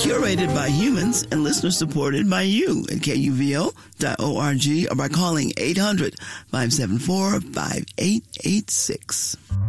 curated by humans and listeners supported by you at KUVO.org or by calling 800-574-5886.